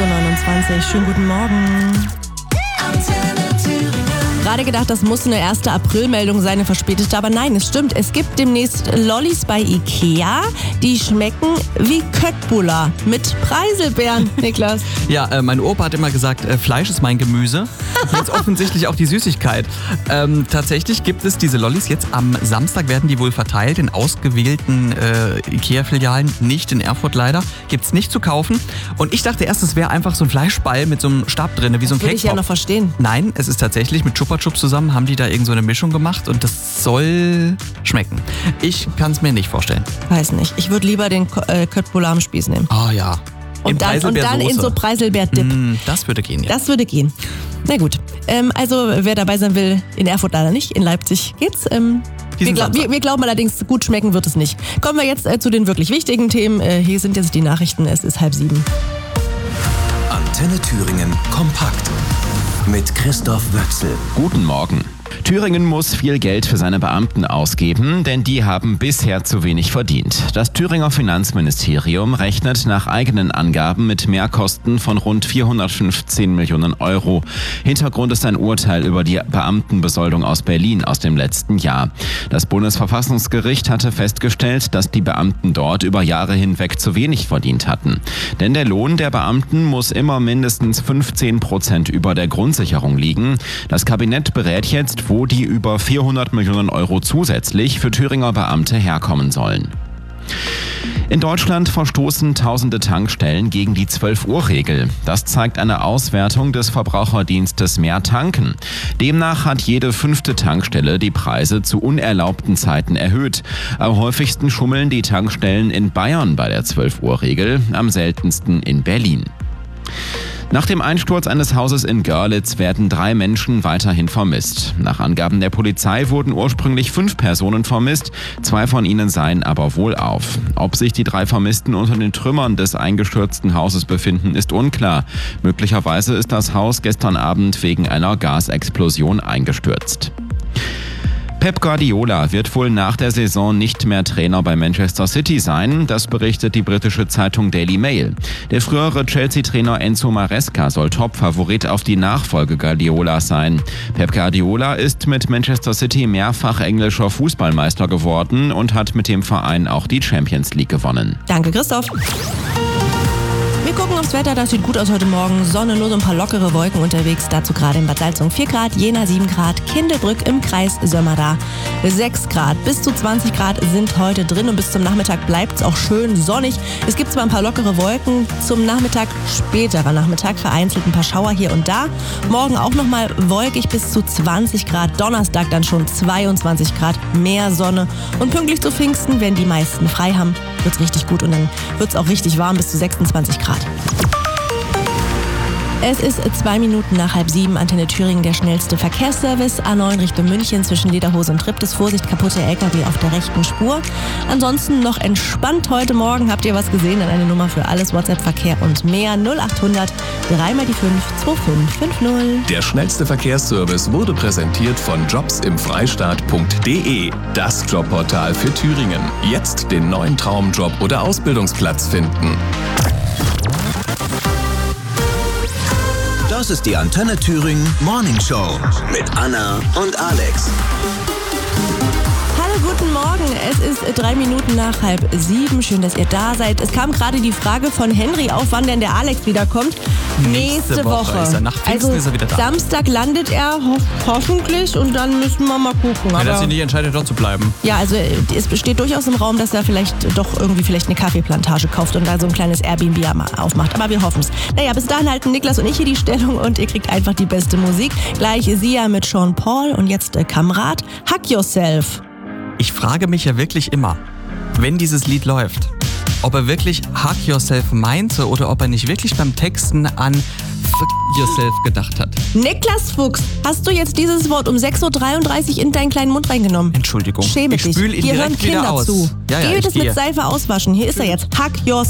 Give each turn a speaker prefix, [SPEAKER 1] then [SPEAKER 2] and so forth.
[SPEAKER 1] 6.29 Uhr. Schönen guten Morgen. Gerade gedacht, das muss eine 1. April-Meldung sein, eine verspätete, aber nein, es stimmt. Es gibt demnächst Lollis bei Ikea, die schmecken wie Köttbullar mit Preiselbeeren, Niklas.
[SPEAKER 2] Ja, mein Opa hat immer gesagt, Fleisch ist mein Gemüse. Jetzt offensichtlich auch die Süßigkeit. Tatsächlich gibt es diese Lollis jetzt am Samstag, werden die wohl verteilt in ausgewählten Ikea-Filialen, nicht in Erfurt leider. Gibt es nicht zu kaufen. Und ich dachte erst, es wäre einfach so ein Fleischball mit so einem Stab drin, wie so ein Cake-Pop.
[SPEAKER 1] Würde ich ja noch verstehen.
[SPEAKER 2] Nein, es ist tatsächlich mit Chupa Chups zusammen, haben die da irgend so eine Mischung gemacht und das soll schmecken. Ich kann es mir nicht vorstellen.
[SPEAKER 1] Weiß nicht. Ich würde lieber den Köttbullar am Spieß nehmen.
[SPEAKER 2] Ah ja.
[SPEAKER 1] Und dann in so Preiselbeer-Dip.
[SPEAKER 2] Das würde gehen, ja.
[SPEAKER 1] Das würde gehen. Na gut. Also wer dabei sein will, in Erfurt leider nicht, in Leipzig geht's. Wir glauben allerdings, gut schmecken wird es nicht. Kommen wir jetzt zu den wirklich wichtigen Themen. Hier sind jetzt die Nachrichten. Es ist 6:30.
[SPEAKER 3] Antenne Thüringen kompakt mit Christoph Wöchsel.
[SPEAKER 4] Guten Morgen. Thüringen muss viel Geld für seine Beamten ausgeben, denn die haben bisher zu wenig verdient. Das Thüringer Finanzministerium rechnet nach eigenen Angaben mit Mehrkosten von rund 415 Millionen Euro. Hintergrund ist ein Urteil über die Beamtenbesoldung aus Berlin aus dem letzten Jahr. Das Bundesverfassungsgericht hatte festgestellt, dass die Beamten dort über Jahre hinweg zu wenig verdient hatten. Denn der Lohn der Beamten muss immer mindestens 15% über der Grundsicherung liegen. Das Kabinett berät jetzt, wo die über 400 Millionen Euro zusätzlich für Thüringer Beamte herkommen sollen. In Deutschland verstoßen tausende Tankstellen gegen die 12-Uhr-Regel. Das zeigt eine Auswertung des Verbraucherdienstes Mehr Tanken. Demnach hat jede 5. Tankstelle die Preise zu unerlaubten Zeiten erhöht. Am häufigsten schummeln die Tankstellen in Bayern bei der 12-Uhr-Regel, am seltensten in Berlin. Nach dem Einsturz eines Hauses in Görlitz werden 3 Menschen weiterhin vermisst. Nach Angaben der Polizei wurden ursprünglich 5 Personen vermisst, 2 von ihnen seien aber wohlauf. Ob sich die 3 Vermissten unter den Trümmern des eingestürzten Hauses befinden, ist unklar. Möglicherweise ist das Haus gestern Abend wegen einer Gasexplosion eingestürzt. Pep Guardiola wird wohl nach der Saison nicht mehr Trainer bei Manchester City sein, das berichtet die britische Zeitung Daily Mail. Der frühere Chelsea-Trainer Enzo Maresca soll Top-Favorit auf die Nachfolge Guardiolas sein. Pep Guardiola ist mit Manchester City mehrfach englischer Fußballmeister geworden und hat mit dem Verein auch die Champions League gewonnen.
[SPEAKER 1] Danke, Christoph. Wir gucken aufs Wetter, das sieht gut aus heute Morgen. Sonne, nur so ein paar lockere Wolken unterwegs. Dazu gerade in Bad Salzung 4 Grad, Jena 7 Grad, Kindelbrück im Kreis Sömmerda 6 Grad. Bis zu 20 Grad sind heute drin und bis zum Nachmittag bleibt es auch schön sonnig. Es gibt zwar ein paar lockere Wolken zum Nachmittag, späterer Nachmittag, vereinzelt ein paar Schauer hier und da. Morgen auch nochmal wolkig bis zu 20 Grad. Donnerstag dann schon 22 Grad, mehr Sonne. Und pünktlich zu Pfingsten, wenn die meisten frei haben, wird es richtig gut und dann wird es auch richtig warm bis zu 26 Grad. Es ist 2 Minuten nach 6:30, Antenne Thüringen, der schnellste Verkehrsservice. A9 Richtung München zwischen Lederhose und Triptis. Vorsicht, kaputte LKW auf der rechten Spur. Ansonsten noch entspannt heute Morgen. Habt ihr was gesehen? Dann eine Nummer für alles, WhatsApp-Verkehr und mehr. 0800 3 mal die 5 2550.
[SPEAKER 3] Der schnellste Verkehrsservice wurde präsentiert von jobsimfreistaat.de. Das Jobportal für Thüringen. Jetzt den neuen Traumjob oder Ausbildungsplatz finden. Das ist die Antenne Thüringen Morning Show mit Anna und Alex.
[SPEAKER 1] Hallo, guten Morgen. Es ist 3 Minuten nach 6:30. Schön, dass ihr da seid. Es kam gerade die Frage von Henry auf, wann denn der Alex wiederkommt. Nächste Woche.
[SPEAKER 2] Ist er nach Pfingsten ist er wieder da.
[SPEAKER 1] Samstag landet er hoffentlich und dann müssen wir mal gucken.
[SPEAKER 2] Wenn er sich nicht entscheidet, dort zu bleiben.
[SPEAKER 1] Ja, also es besteht durchaus im Raum, dass er vielleicht eine Kaffeeplantage kauft und da so ein kleines Airbnb aufmacht. Aber wir hoffen es. Naja, bis dahin halten Niklas und ich hier die Stellung und ihr kriegt einfach die beste Musik. Gleich Sia mit Sean Paul und jetzt Kamerad, Hug Yourself.
[SPEAKER 2] Ich frage mich ja wirklich immer, wenn dieses Lied läuft, ob er wirklich Hug Yourself meinte oder ob er nicht wirklich beim Texten an Fuck Yourself gedacht hat.
[SPEAKER 1] Niklas Fuchs, hast du jetzt dieses Wort um 6.33 Uhr in deinen kleinen Mund reingenommen?
[SPEAKER 2] Entschuldigung.
[SPEAKER 1] Schäme dich.
[SPEAKER 2] Ich spül ihn
[SPEAKER 1] Hier hören
[SPEAKER 2] direkt wieder
[SPEAKER 1] Kinder
[SPEAKER 2] aus.
[SPEAKER 1] zu.
[SPEAKER 2] Ja,
[SPEAKER 1] Geh
[SPEAKER 2] ich
[SPEAKER 1] das
[SPEAKER 2] gehe.
[SPEAKER 1] mit Seife auswaschen. Hier ist er jetzt. Hug Yourself.